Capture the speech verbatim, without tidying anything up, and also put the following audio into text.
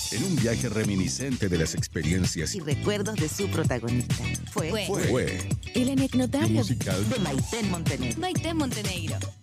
En un viaje reminiscente de las experiencias y recuerdos de su protagonista. Fue, Fue. fue El anecdotario musical de Maiten Montenegro. Maite Montenegro.